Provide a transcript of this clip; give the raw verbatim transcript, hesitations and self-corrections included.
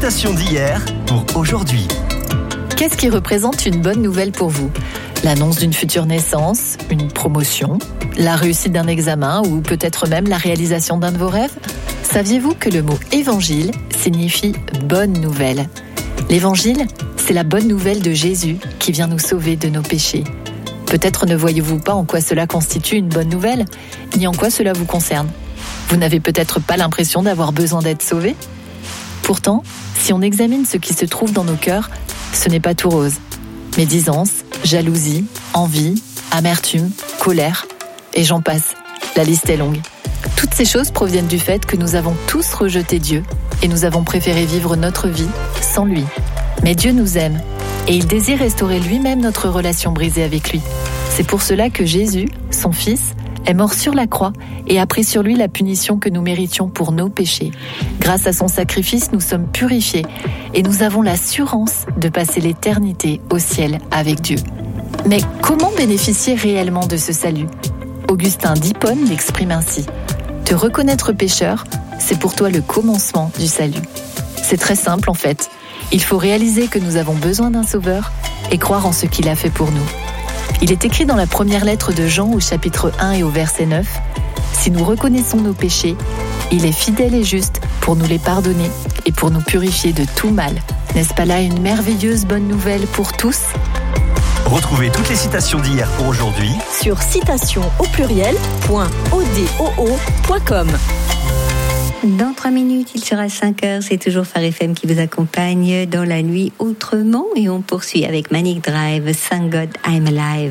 citation d'hier pour aujourd'hui. Qu'est-ce qui représente une bonne nouvelle pour vous ? L'annonce d'une future naissance, une promotion, la réussite d'un examen ou peut-être même la réalisation d'un de vos rêves ? Saviez-vous que le mot évangile signifie bonne nouvelle ? L'évangile, c'est la bonne nouvelle de Jésus qui vient nous sauver de nos péchés. Peut-être ne voyez-vous pas en quoi cela constitue une bonne nouvelle, ni en quoi cela vous concerne. Vous n'avez peut-être pas l'impression d'avoir besoin d'être sauvé ? Pourtant, si on examine ce qui se trouve dans nos cœurs, ce n'est pas tout rose. Médisance, jalousie, envie, amertume, colère, et j'en passe. La liste est longue. Toutes ces choses proviennent du fait que nous avons tous rejeté Dieu et nous avons préféré vivre notre vie sans lui. Mais Dieu nous aime et il désire restaurer lui-même notre relation brisée avec lui. C'est pour cela que Jésus, son Fils, est mort sur la croix et a pris sur lui la punition que nous méritions pour nos péchés. Grâce à son sacrifice, nous sommes purifiés et nous avons l'assurance de passer l'éternité au ciel avec Dieu. Mais comment bénéficier réellement de ce salut ? Augustin d'Hippone l'exprime ainsi. Te reconnaître pécheur, c'est pour toi le commencement du salut. C'est très simple en fait. Il faut réaliser que nous avons besoin d'un sauveur et croire en ce qu'il a fait pour nous. Il est écrit dans la première lettre de Jean au chapitre un et au verset neuf, « Si nous reconnaissons nos péchés, il est fidèle et juste pour nous les pardonner et pour nous purifier de tout mal. » N'est-ce pas là une merveilleuse bonne nouvelle pour tous ? Retrouvez toutes les citations d'hier pour aujourd'hui sur citation au pluriel point odoo point com. Dans trois minutes, il sera cinq heures. C'est toujours Phare F M qui vous accompagne dans la nuit autrement. Et on poursuit avec Manic Drive, Thank God I'm Alive.